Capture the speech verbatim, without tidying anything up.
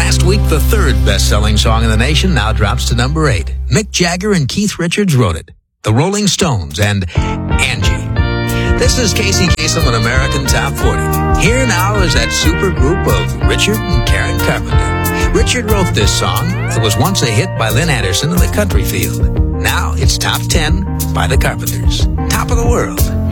Last week, the third best-selling song in the nation now drops to number eight. Mick Jagger and Keith Richards wrote it. The Rolling Stones and Angie. This is Casey Kasem on American Top forty. Here now is that super group of Richard and Karen Carpenter. Richard wrote this song. It was once a hit by Lynn Anderson in the country field. Now it's top ten by the Carpenters. Top of the world.